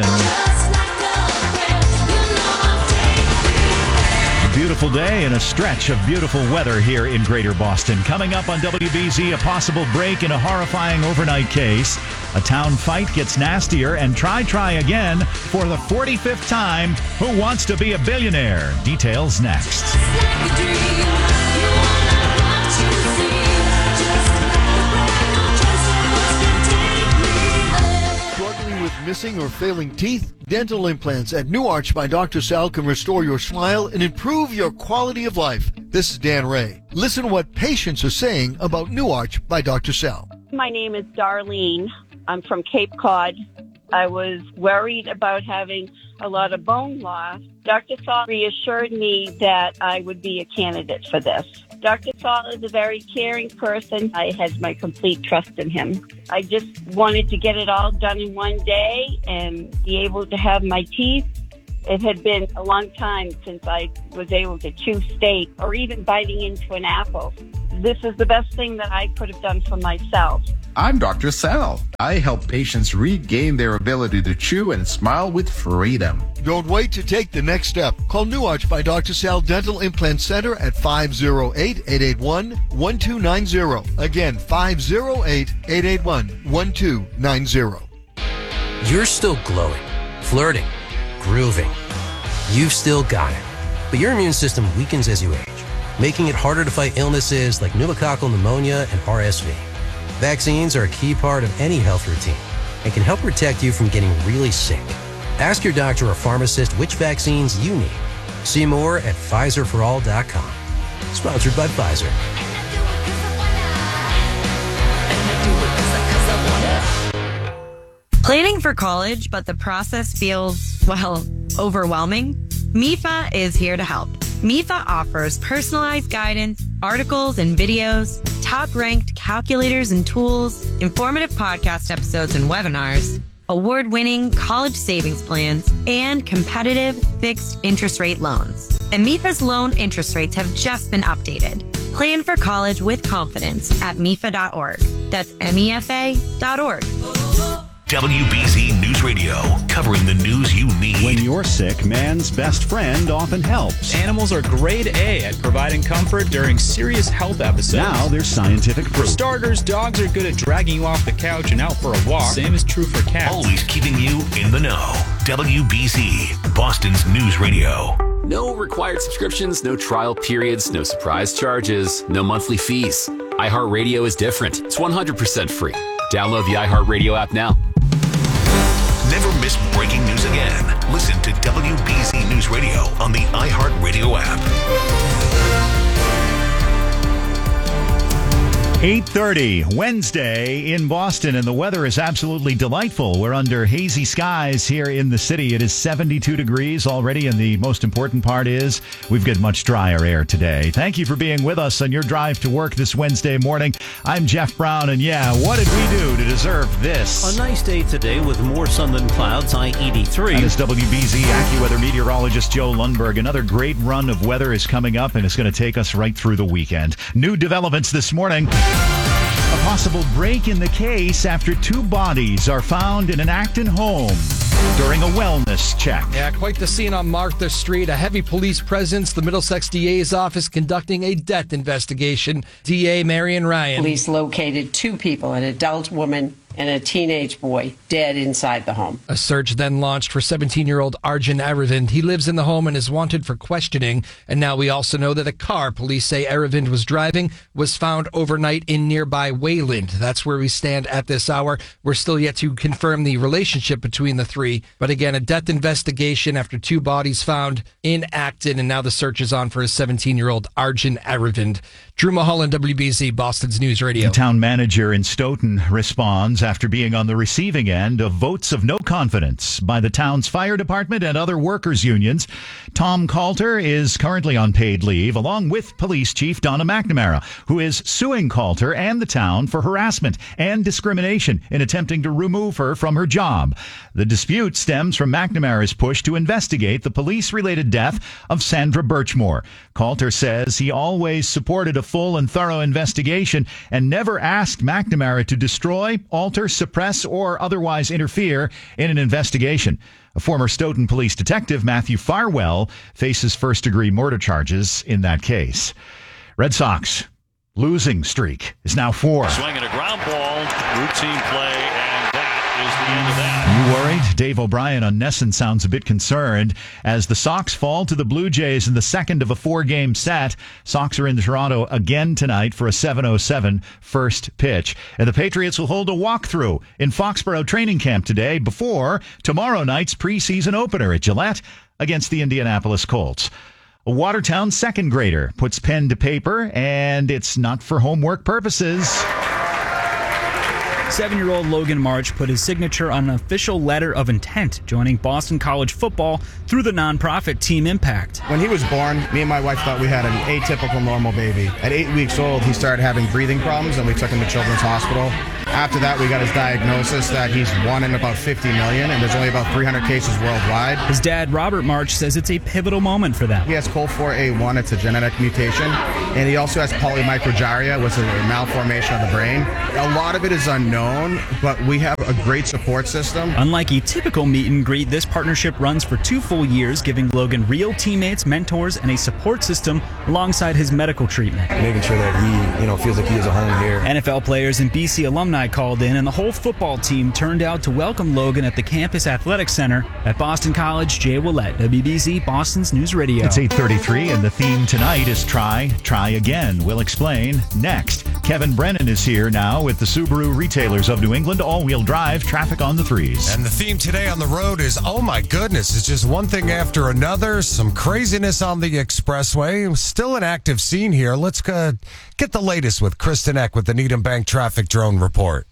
Beautiful day and a stretch of beautiful weather here in Greater Boston. Coming up on W B Z, a possible break in a horrifying overnight case. A town fight gets nastier, and try, try again for the forty-fifth time. Who wants to be a billionaire? Details next. With missing or failing teeth, dental implants at New Arch by Doctor Sal can restore your smile and improve your quality of life. This is Dan Ray. Listen to what patients are saying about New Arch by Doctor Sal. My name is Darlene. I'm from Cape Cod. I was worried about having a lot of bone loss. Doctor Saul reassured me that I would be a candidate for this. Doctor Saul is a very caring person. I had my complete trust in him. I just wanted to get it all done in one day and be able to have my teeth. It had been a long time since I was able to chew steak or even biting into an apple. This is the best thing that I could have done for myself. I'm Doctor Sal. I help patients regain their ability to chew and smile with freedom. Don't wait to take the next step. Call New Arch by Doctor Sal Dental Implant Center at five oh eight, eight eight one, one two nine zero. Again, five oh eight, eight eight one, one two nine zero. You're still glowing, flirting, grooving. You've still got it. But your immune system weakens as you age, making it harder to fight illnesses like pneumococcal pneumonia and R S V. Vaccines are a key part of any health routine and can help protect you from getting really sick. Ask your doctor or pharmacist which vaccines you need. See more at Pfizer for all dot com. Sponsored by Pfizer. Planning for college, but the process feels, well, overwhelming? M I F A is here to help. M I F A offers personalized guidance, articles and videos, top-ranked calculators and tools, informative podcast episodes and webinars, award-winning college savings plans, and competitive fixed interest rate loans. And M I F A's loan interest rates have just been updated. Plan for college with confidence at M I F A dot org. That's M E F A dot org. W B Z News Radio, covering the news you need. When you're sick, man's best friend often helps. Animals are grade A at providing comfort during serious health episodes. Now there's scientific proof. For starters, dogs are good at dragging you off the couch and out for a walk. Same is true for cats. Always keeping you in the know. W B Z, Boston's News Radio. No required subscriptions, no trial periods, no surprise charges, no monthly fees. iHeartRadio is different. It's one hundred percent free. Download the iHeartRadio app now. Never miss breaking news again. Listen to W B Z News Radio on the iHeartRadio app. eight thirty, Wednesday in Boston, and the weather is absolutely delightful. We're under hazy skies here in the city. It is seventy-two degrees already, and the most important part is we've got much drier air today. Thank you for being with us on your drive to work this Wednesday morning. I'm Jeff Brown, and yeah, what did we do to deserve this? A nice day today with more sun than clouds, high eighty-three. That is W B Z AccuWeather meteorologist Joe Lundberg. Another great run of weather is coming up, and it's going to take us right through the weekend. New developments this morning. A possible break in the case after two bodies are found in an Acton home during a wellness check. Yeah, quite the scene on Martha Street. A heavy police presence. The Middlesex D A's office conducting a death investigation. D A Marion Ryan. Police located two people, an adult woman and a teenage boy, dead inside the home. A search then launched for seventeen-year-old Arjun Aravind. He lives in the home and is wanted for questioning. And now we also know that a car police say Aravind was driving was found overnight in nearby Wayland. That's where we stand at this hour. We're still yet to confirm the relationship between the three. But again, a death investigation after two bodies found in Acton. And now the search is on for a seventeen-year-old Arjun Aravind. Drew Mulholland, W B Z, Boston's News Radio. The town manager in Stoughton responds after being on the receiving end of votes of no confidence by the town's fire department and other workers' unions. Tom Coulter is currently on paid leave, along with Police Chief Donna McNamara, who is suing Coulter and the town for harassment and discrimination in attempting to remove her from her job. The dispute stems from McNamara's push to investigate the police-related death of Sandra Birchmore. Coulter says he always supported a full and thorough investigation and never asked McNamara to destroy, alter, suppress, or otherwise interfere in an investigation. A former Stoughton police detective, Matthew Farwell, faces first-degree murder charges in that case. Red Sox losing streak is now four. Swinging a ground ball, routine play, and that is the end of that. You worried? Dave O'Brien on Nesson sounds a bit concerned as the Sox fall to the Blue Jays in the second of a four-game set. Sox are in Toronto again tonight for a seven oh seven first pitch. And the Patriots will hold a walkthrough in Foxborough training camp today before tomorrow night's preseason opener at Gillette against the Indianapolis Colts. A Watertown second grader puts pen to paper, and it's not for homework purposes. Seven-year-old Logan March put his signature on an official letter of intent, joining Boston College football through the nonprofit Team Impact. When he was born, me and my wife thought we had an atypical normal baby. At eight weeks old, he started having breathing problems, and we took him to Children's Hospital. After that, we got his diagnosis that he's one in about fifty million, and there's only about three hundred cases worldwide. His dad, Robert March, says it's a pivotal moment for them. He has C O L four A one, it's a genetic mutation, and he also has polymicrogyria, which is a malformation of the brain. A lot of it is unknown, but we have a great support system. Unlike a typical meet and greet, this partnership runs for two full years, giving Logan real teammates, mentors, and a support system alongside his medical treatment. Making sure that he, you know, feels like he has a home here. N F L players and B C alumni called in, and the whole football team turned out to welcome Logan at the Campus Athletic Center at Boston College. Jay Willett, W B Z, Boston's News Radio. It's eight thirty-three, and the theme tonight is Try, Try Again. We'll explain next. Kevin Brennan is here now with the Subaru Retailers of New England, all-wheel drive, traffic on the threes. And the theme today on the road is, oh my goodness, it's just one thing after another. Some craziness on the expressway. Still an active scene here. Let's uh, get the latest with Kristen Eck with the Needham Bank Traffic Drone Report.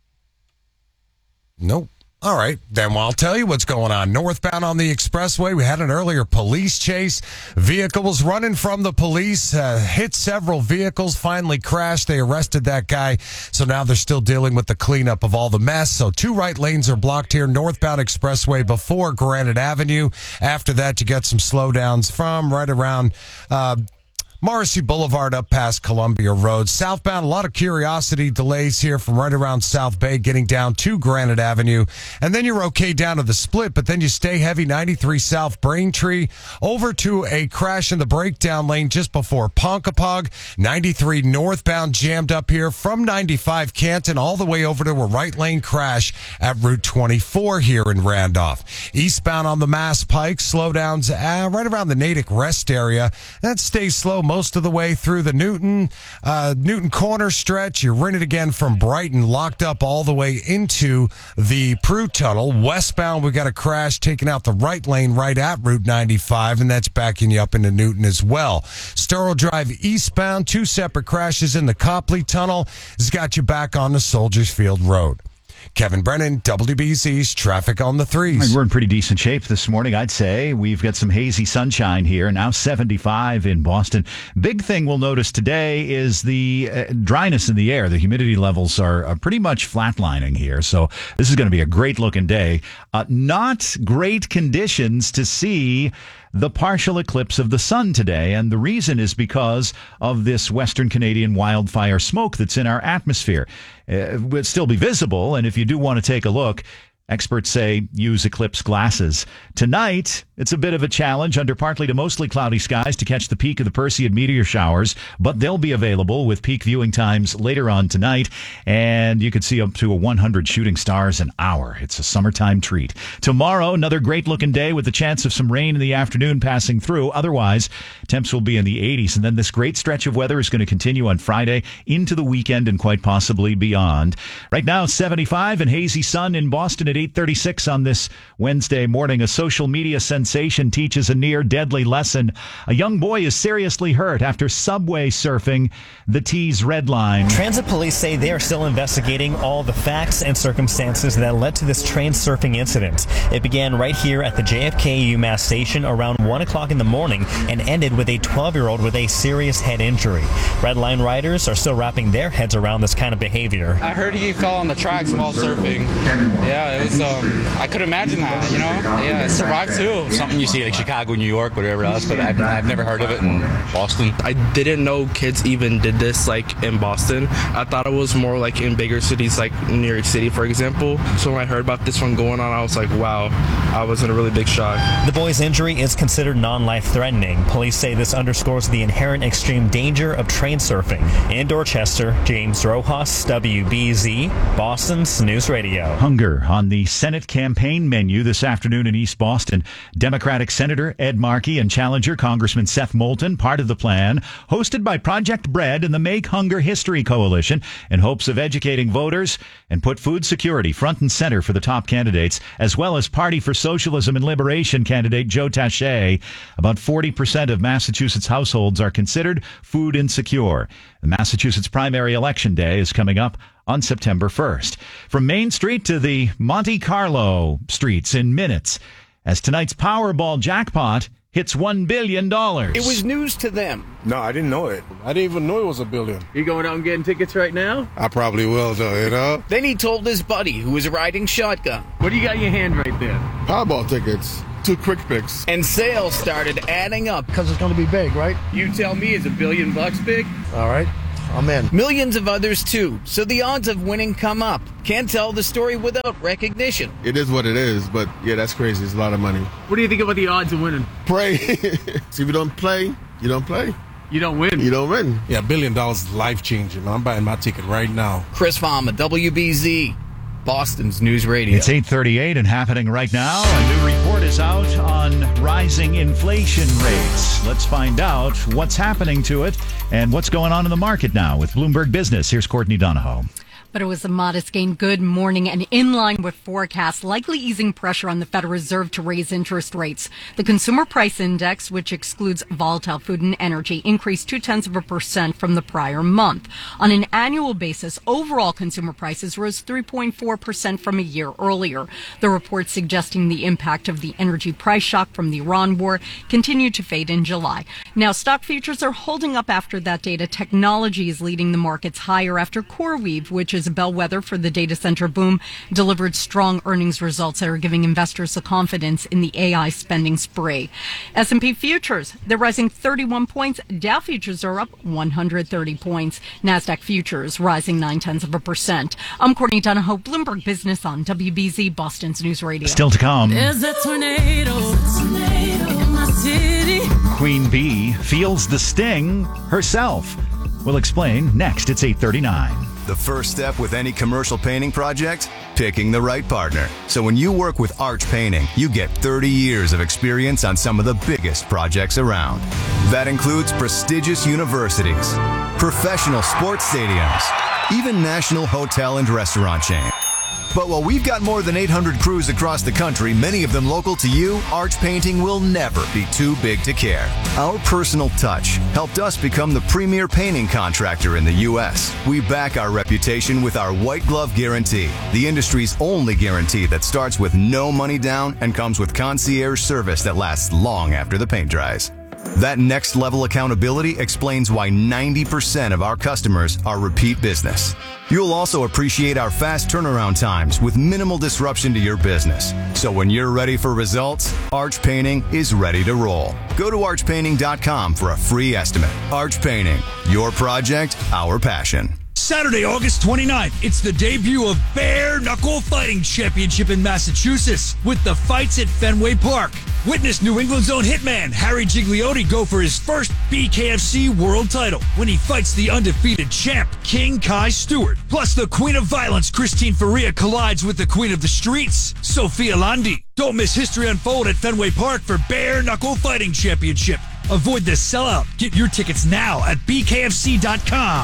Nope. All right, then I'll tell you what's going on. Northbound on the expressway, we had an earlier police chase. Vehicles running from the police, uh, hit several vehicles, finally crashed. They arrested that guy, so now they're still dealing with the cleanup of all the mess. So two right lanes are blocked here, northbound expressway before Granite Avenue. After that, you get some slowdowns from right around Uh, Morrissey Boulevard up past Columbia Road. Southbound, a lot of curiosity delays here from right around South Bay getting down to Granite Avenue. And then you're okay down to the split, but then you stay heavy ninety-three South Braintree over to a crash in the breakdown lane just before Ponkapog. ninety-three northbound jammed up here from ninety-five Canton all the way over to a right lane crash at Route twenty-four here in Randolph. Eastbound on the Mass Pike, slowdowns uh, right around the Natick Rest area. That stays slow most of the way through the Newton, uh, Newton Corner stretch. You're in it again from Brighton, locked up all the way into the Prue Tunnel. Westbound, we got a crash taking out the right lane right at Route ninety-five, and that's backing you up into Newton as well. Sturl Drive eastbound, two separate crashes in the Copley Tunnel has got you back on the Soldiers Field Road. Kevin Brennan, W B Z's Traffic on the Threes. We're in pretty decent shape this morning, I'd say. We've got some hazy sunshine here, now seventy-five in Boston. Big thing we'll notice today is the uh, dryness in the air. The humidity levels are, are pretty much flatlining here, so this is going to be a great-looking day. Uh, not great conditions to see the partial eclipse of the sun today, and the reason is because of this Western Canadian wildfire smoke that's in our atmosphere. Uh, it will still be visible, and if you do want to take a look, experts say use eclipse glasses. Tonight, it's a bit of a challenge under partly to mostly cloudy skies to catch the peak of the Perseid meteor showers, but they'll be available with peak viewing times later on tonight, and you could see up to a one hundred shooting stars an hour. It's a summertime treat. Tomorrow, another great-looking day with the chance of some rain in the afternoon passing through. Otherwise, temps will be in the eighties, and then this great stretch of weather is going to continue on Friday into the weekend and quite possibly beyond. Right now, seventy-five and hazy sun in Boston at eight thirty-six on this Wednesday morning. A social media sensation teaches a near deadly lesson. A young boy is seriously hurt after subway surfing the T's Red Line. Transit police say they are still investigating all the facts and circumstances that led to this train surfing incident. It began right here at the J F K UMass station around one o'clock in the morning and ended with a twelve-year-old with a serious head injury. Red Line riders are still wrapping their heads around this kind of behavior. I heard he fell on the tracks while surfing. Yeah, it was Um, I could imagine that, you know? Yeah, survive too. Something you see like Chicago, New York, whatever else, but I've, I've never heard of it in Boston. I didn't know kids even did this like in Boston. I thought it was more like in bigger cities like New York City, for example. So when I heard about this one going on, I was like, wow, I was in a really big shock. The boy's injury is considered non-life-threatening. Police say this underscores the inherent extreme danger of train surfing. In Dorchester, James Rojas, W B Z, Boston's News Radio. Hunger on the Senate campaign menu this afternoon in East Boston. Democratic Senator Ed Markey and challenger Congressman Seth Moulton, part of the plan, hosted by Project Bread and the Make Hunger History Coalition, in hopes of educating voters and put food security front and center for the top candidates, as well as Party for Socialism and Liberation candidate Joe Taché. About forty percent of Massachusetts households are considered food insecure. The Massachusetts primary election day is coming up on September first. From Main Street to the Monte Carlo streets in minutes, as tonight's Powerball jackpot hits one billion dollars. It was news to them. No, I didn't know it. I didn't even know it was a billion. You going out and getting tickets right now? I probably will, though, you know? Then he told his buddy, who was riding shotgun. What do you got in your hand right there? Powerball tickets. Two quick picks. And sales started adding up. Because it's going to be big, right? You tell me, is a billion bucks big? All right. I'm in. Millions of others, too. So the odds of winning come up. Can't tell the story without recognition. It is what it is, but yeah, that's crazy. It's a lot of money. What do you think about the odds of winning? Pray. See, if you don't play, you don't play. You don't win. You don't win. Yeah, a billion dollars is life-changing. I'm buying my ticket right now. Chris Farmer, W B Z, Boston's News Radio. It's eight thirty-eight and happening right now. A new report is out on rising inflation rates. Let's find out what's happening to it and what's going on in the market now with Bloomberg Business. Here's Courtney Donahoe. But it was a modest gain. Good morning, and in line with forecasts, likely easing pressure on the Federal Reserve to raise interest rates. The Consumer Price Index, which excludes volatile food and energy, increased two tenths of a percent from the prior month. On an annual basis, overall consumer prices rose three point four percent from a year earlier. The report suggesting the impact of the energy price shock from the Iran war continued to fade in July. Now, stock futures are holding up after that data. Technology is leading the markets higher after CoreWeave, which is a bellwether for the data center boom, delivered strong earnings results that are giving investors the confidence in the A I spending spree. S and P futures, they're rising thirty-one points. Dow futures are up one hundred thirty points. NASDAQ futures rising nine tenths of a percent. I'm Courtney Donahoe, Bloomberg Business on W B Z, Boston's News Radio. Still to come. There's a tornado, tornado in my city. Queen Bee feels the sting herself. We'll explain next. It's eight thirty-nine. The first step with any commercial painting project? Picking the right partner. So when you work with Arch Painting, you get thirty years of experience on some of the biggest projects around. That includes prestigious universities, professional sports stadiums, even national hotel and restaurant chains. But while we've got more than eight hundred crews across the country, many of them local to you, Arch Painting will never be too big to care. Our personal touch helped us become the premier painting contractor in the U S. We back our reputation with our White Glove Guarantee, the industry's only guarantee that starts with no money down and comes with concierge service that lasts long after the paint dries. That next level accountability explains why ninety percent of our customers are repeat business. You'll also appreciate our fast turnaround times with minimal disruption to your business. So when you're ready for results, Arch Painting is ready to roll. Go to arch painting dot com for a free estimate. Arch Painting, your project, our passion. Saturday, August twenty-ninth, it's the debut of Bare Knuckle Fighting Championship in Massachusetts with the fights at Fenway Park. Witness New England's own hitman Harry Gigliotti go for his first B K F C world title when he fights the undefeated champ King Kai Stewart. Plus, the Queen of Violence Christine Faria collides with the Queen of the Streets Sophia Landi. Don't miss history unfold at Fenway Park for Bare Knuckle Fighting Championship. Avoid the sellout. Get your tickets now at b k f c dot com.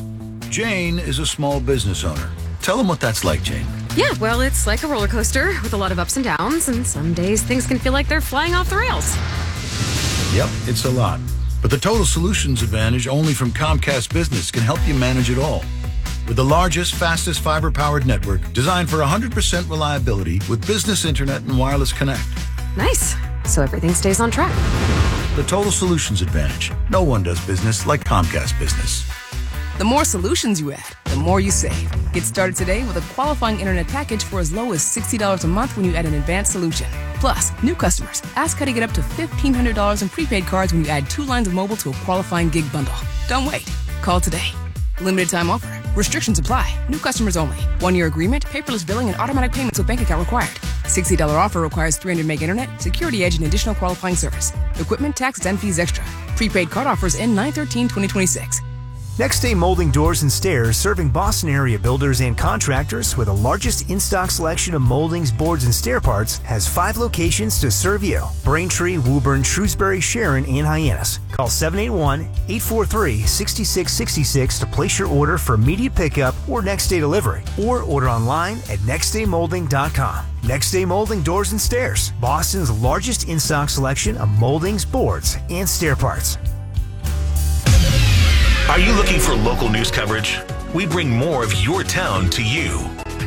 Jane is a small business owner. Tell them what that's like, Jane. Yeah, well, it's like a roller coaster with a lot of ups and downs, and some days things can feel like they're flying off the rails. Yep, it's a lot. But the Total Solutions Advantage only from Comcast Business can help you manage it all. With the largest, fastest fiber-powered network designed for one hundred percent reliability with business internet and wireless connect. Nice. So everything stays on track. The Total Solutions Advantage. No one does business like Comcast Business. The more solutions you add, the more you save. Get started today with a qualifying internet package for as low as sixty dollars a month when you add an advanced solution. Plus, new customers, ask how to get up to fifteen hundred dollars in prepaid cards when you add two lines of mobile to a qualifying gig bundle. Don't wait. Call today. Limited time offer. Restrictions apply. New customers only. One-year agreement, paperless billing, and automatic payments with bank account required. sixty dollars offer requires three hundred meg internet, security edge, and additional qualifying service. Equipment, taxes, and fees extra. Prepaid card offers end nine thirteen twenty twenty-six. Next Day Molding Doors and Stairs, serving Boston area builders and contractors with the largest in-stock selection of moldings, boards, and stair parts, has five locations to serve you. Braintree, Woburn, Shrewsbury, Sharon, and Hyannis. Call seven eight one, eight four three, six six six six to place your order for immediate pickup or next day delivery, or order online at next day molding dot com. Next Day Molding Doors and Stairs, Boston's largest in-stock selection of moldings, boards, and stair parts. Are you looking for local news coverage? we bring more of your town to you.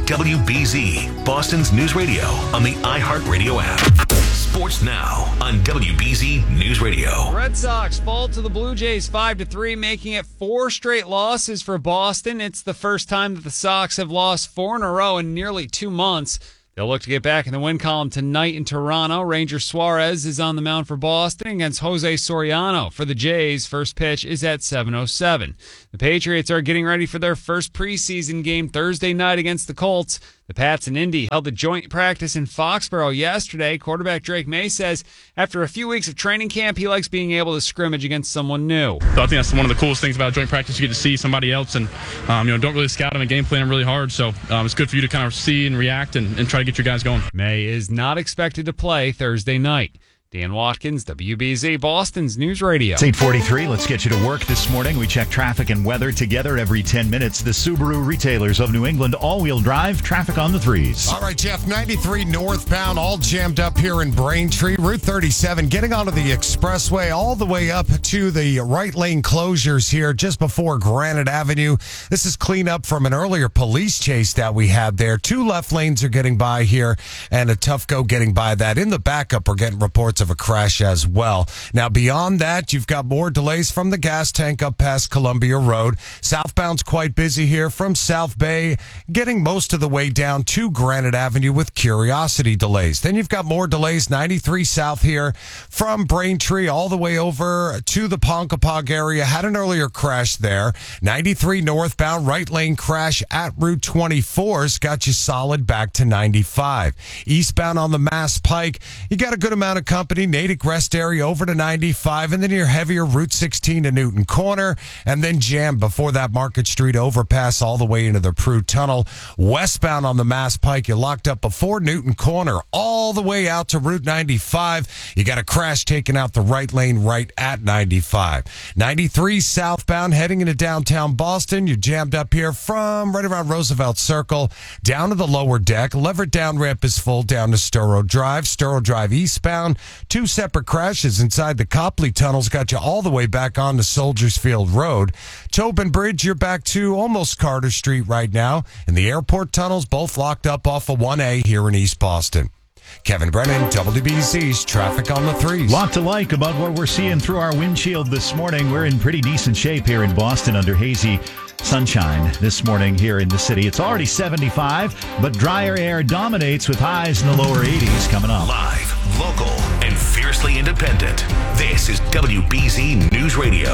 W B Z, Boston's News Radio on the iHeartRadio app. Sports Now on W B Z News Radio. Red Sox fall to the Blue Jays five to three, making it four straight losses for Boston. It's the first time that the Sox have lost four in a row in nearly two months. They'll look to get back in the win column tonight in Toronto. Ranger Suarez is on the mound for Boston against Jose Soriano. For the Jays, first pitch is at seven oh seven. The Patriots are getting ready for their first preseason game Thursday night against the Colts. The Pats and Indy held a joint practice in Foxborough yesterday. Quarterback Drake May says after a few weeks of training camp, he likes being able to scrimmage against someone new. So I think that's one of the coolest things about joint practice. You get to see somebody else and um, you know, don't really scout them and game plan them really hard. So um, it's good for you to kind of see and react and, and try to get your guys going. May is not expected to play Thursday night. Dan Watkins, W B Z, Boston's News Radio. It's eight forty-three. Let's get you to work this morning. We check traffic and weather together every ten minutes. The Subaru retailers of New England, all-wheel drive, traffic on the threes. All right, Jeff, ninety-three northbound, all jammed up here in Braintree. Route thirty-seven, getting onto the expressway all the way up to the right lane closures here just before Granite Avenue. This is cleanup from an earlier police chase that we had there. Two left lanes are getting by here and a tough go getting by that. In the backup, we're getting reports of a crash as well. Now, beyond that, you've got more delays from the gas tank up past Columbia Road. Southbound's quite busy here from South Bay, getting most of the way down to Granite Avenue with Curiosity delays. Then you've got more delays, ninety-three south here from Braintree all the way over to the Ponkapog area. Had an earlier crash there. ninety-three northbound, right lane crash at Route twenty-four's got you solid back to ninety-five. Eastbound on the Mass Pike, you got a good amount of company. Natick Rest area over to ninety-five, and then your heavier Route sixteen to Newton Corner, and then jam before that Market Street overpass all the way into the Prue Tunnel. Westbound on the Mass Pike, you locked up before Newton Corner all the way out to Route ninety-five. You got a crash taking out the right lane right at ninety-five. ninety-three southbound heading into downtown Boston. You're jammed up here from right around Roosevelt Circle down to the lower deck. Leverett down ramp is full down to Sturrow Drive. Sturrow Drive eastbound. Two separate crashes inside the Copley tunnels got you all the way back onto Soldiers Field Road. Tobin Bridge, you're back to almost Carter Street right now. And the airport tunnels both locked up off of one A here in East Boston. Kevin Brennan, W B C's Traffic on the Threes. Lot to like about what we're seeing through our windshield this morning. We're in pretty decent shape here in Boston under hazy sunshine this morning here in the city. It's already seventy-five, but drier air dominates with highs in the lower eighties coming up. Live, local, and fiercely independent. This is W B Z News Radio.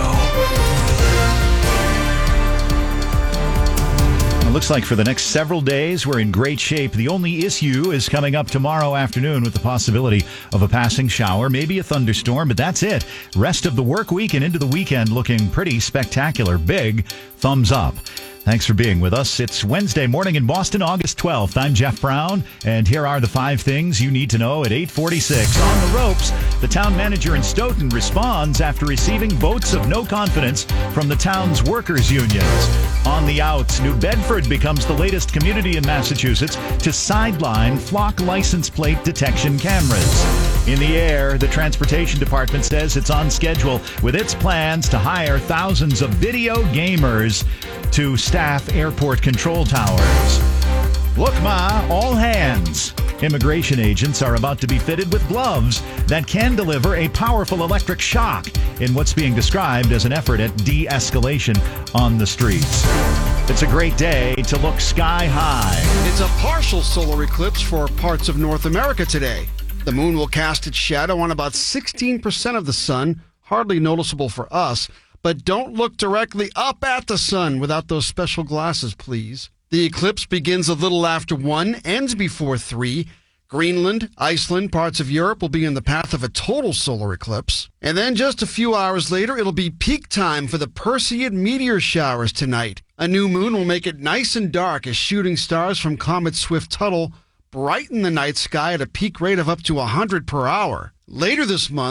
It looks like for the next several days, we're in great shape. The only issue is coming up tomorrow afternoon with the possibility of a passing shower, maybe a thunderstorm, but that's it. Rest of the work week and into the weekend looking pretty spectacular. Big thumbs up. Thanks for being with us. It's Wednesday morning in Boston, August twelfth. I'm Jeff Brown, and here are the five things you need to know at eight forty-six. On the ropes, the town manager in Stoughton responds after receiving votes of no confidence from the town's workers' unions. On the outs, New Bedford becomes the latest community in Massachusetts to sideline flock license plate detection cameras. In the air, the Transportation Department says it's on schedule with its plans to hire thousands of video gamers to staff airport control towers. Look, Ma, all hands. Immigration agents are about to be fitted with gloves that can deliver a powerful electric shock in what's being described as an effort at de-escalation on the streets. It's a great day to look sky high. It's a partial solar eclipse for parts of North America today. The moon will cast its shadow on about sixteen percent of the sun, hardly noticeable for us. But don't look directly up at the sun without those special glasses, please. The eclipse begins a little after one, ends before three. Greenland, Iceland, parts of Europe will be in the path of a total solar eclipse. And then just a few hours later, it'll be peak time for the Perseid meteor showers tonight. A new moon will make it nice and dark as shooting stars from Comet Swift-Tuttle brighten the night sky at a peak rate of up to one hundred per hour. Later this month,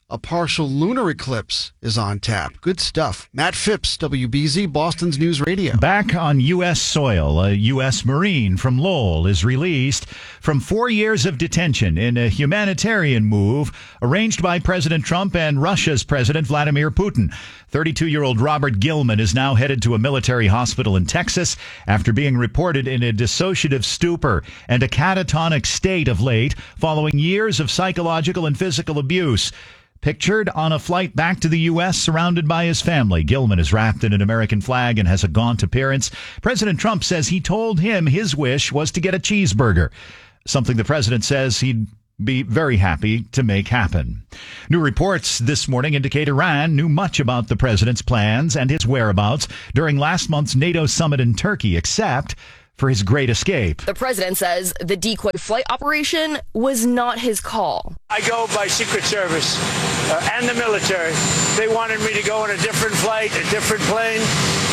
A partial lunar eclipse is on tap. Good stuff. Matt Phipps, W B Z, Boston's News Radio. Back on U S soil, a U S Marine from Lowell is released from four years of detention in a humanitarian move arranged by President Trump and Russia's President Vladimir Putin. thirty-two-year-old Robert Gilman is now headed to a military hospital in Texas after being reported in a dissociative stupor and a catatonic state of late following years of psychological and physical abuse. Pictured on a flight back to the U S surrounded by his family, Gilman is wrapped in an American flag and has a gaunt appearance. President Trump says he told him his wish was to get a cheeseburger, something the president says he'd be very happy to make happen. New reports this morning indicate Iran knew much about the president's plans and his whereabouts during last month's NATO summit in Turkey, except for his great escape. The president says the decoy flight operation was not his call. I go by Secret Service uh, and the military. They wanted me to go on a different flight, a different plane,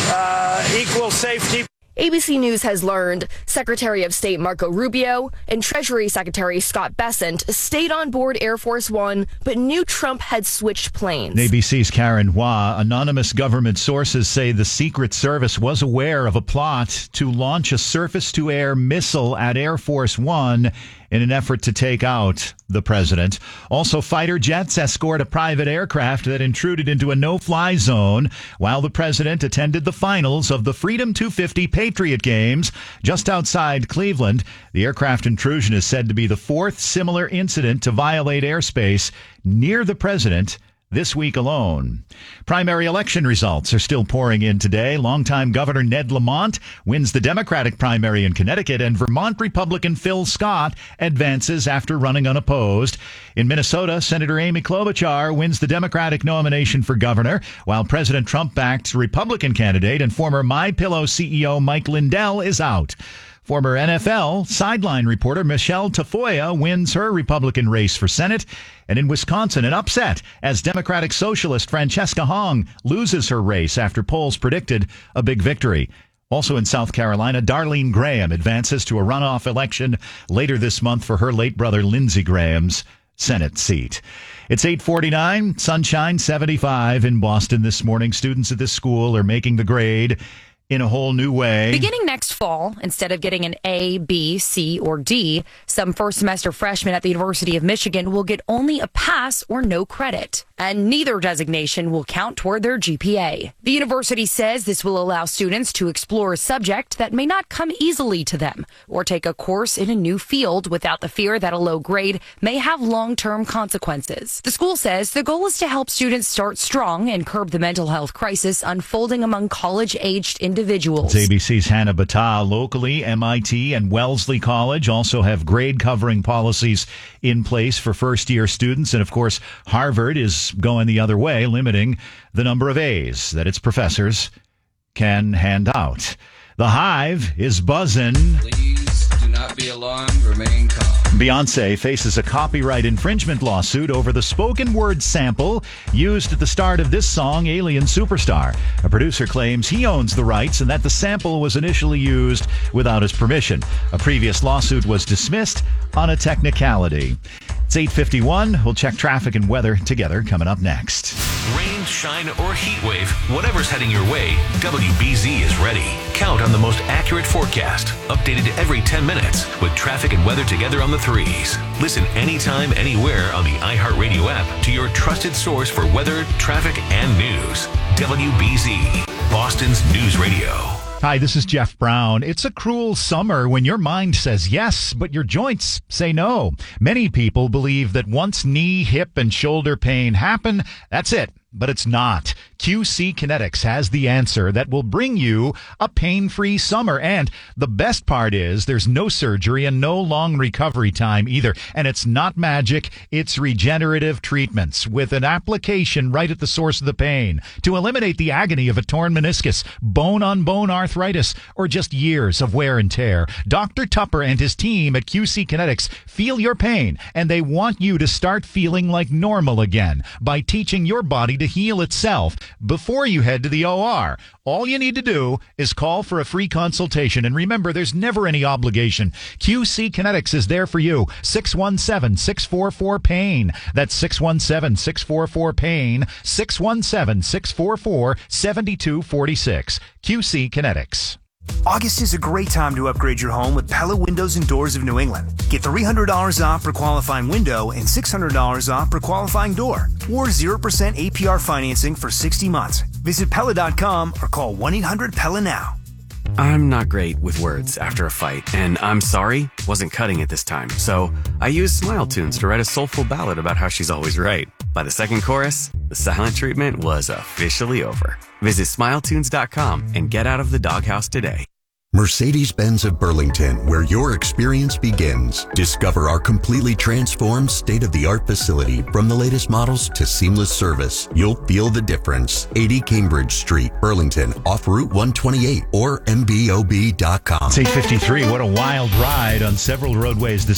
uh, equal safety. A B C News has learned Secretary of State Marco Rubio and Treasury Secretary Scott Bessent stayed on board Air Force One, but knew Trump had switched planes. A B C's Karen Hua. Anonymous government sources say the Secret Service was aware of a plot to launch a surface-to-air missile at Air Force One in an effort to take out the president. Also, fighter jets escort a private aircraft that intruded into a no-fly zone while the president attended the finals of the Freedom two fifty Patriot Games just outside Cleveland. The aircraft intrusion is said to be the fourth similar incident to violate airspace near the president this week alone. Primary election results are still pouring in today. Longtime Governor Ned Lamont wins the Democratic primary in Connecticut, and Vermont Republican Phil Scott advances after running unopposed. In Minnesota, Senator Amy Klobuchar wins the Democratic nomination for governor, while President Trump-backed Republican candidate and former MyPillow C E O Mike Lindell is out. Former N F L sideline reporter Michelle Tafoya wins her Republican race for Senate. And in Wisconsin, an upset as Democratic Socialist Francesca Hong loses her race after polls predicted a big victory. Also in South Carolina, Darlene Graham advances to a runoff election later this month for her late brother Lindsey Graham's Senate seat. It's eight forty-nine, sunshine seventy-five in Boston this morning. Students at this school are making the grade in a whole new way. Beginning next fall, instead of getting an A, B, C, or D, some first semester freshmen at the University of Michigan will get only a pass or no credit. And neither designation will count toward their G P A. The university says this will allow students to explore a subject that may not come easily to them, or take a course in a new field without the fear that a low grade may have long-term consequences. The school says the goal is to help students start strong and curb the mental health crisis unfolding among college-aged individuals. It's A B C's Hannah Battah. Locally, M I T and Wellesley College also have grade covering policies in place for first-year students. And, of course, Harvard is going the other way, limiting the number of A's that its professors can hand out. The Hive is buzzing. Please do not be alarmed. Remain calm. Beyonce faces a copyright infringement lawsuit over the spoken word sample used at the start of this song, Alien Superstar. A producer claims he owns the rights and that the sample was initially used without his permission. A previous lawsuit was dismissed on a technicality. It's eight fifty-one. We'll check traffic and weather together coming up next. Rain, shine, or heat wave, whatever's heading your way, W B Z is ready. Count on the most accurate forecast, updated every ten minutes, with traffic and weather together on the threes. Listen anytime, anywhere on the iHeartRadio app to your trusted source for weather, traffic, and news. W B Z, Boston's News Radio. Hi, this is Jeff Brown. It's a cruel summer when your mind says yes, but your joints say no. Many people believe that once knee, hip, and shoulder pain happen, that's it. But it's not. Q C Kinetics has the answer that will bring you a pain-free summer. And the best part is there's no surgery and no long recovery time either. And it's not magic. It's regenerative treatments with an application right at the source of the pain to eliminate the agony of a torn meniscus, bone-on-bone arthritis, or just years of wear and tear. Doctor Tupper and his team at Q C Kinetics feel your pain, and they want you to start feeling like normal again by teaching your body to heal itself before you head to the O R. All you need to do is call for a free consultation. And remember, there's never any obligation. Q C Kinetics is there for you. six one seven, six four four, PAIN. That's six one seven, six four four, PAIN. six one seven, six four four, seven two four six. Q C Kinetics. August is a great time to upgrade your home with Pella Windows and Doors of New England. Get three hundred dollars off per qualifying window and six hundred dollars off per qualifying door, or zero percent A P R financing for sixty months. Visit Pella dot com or call one eight hundred P E L L A now. I'm not great with words after a fight, and I'm sorry wasn't cutting it this time. So I used Smile Tunes to write a soulful ballad about how she's always right. By the second chorus, the silent treatment was officially over. Visit smile tunes dot com and get out of the doghouse today. Mercedes-Benz of Burlington, where your experience begins. Discover our completely transformed state-of-the-art facility. From the latest models to seamless service, you'll feel the difference. eighty Cambridge Street, Burlington, off Route one twenty-eight or M B O B dot com. It's eight fifty-three. What a wild ride on several roadways this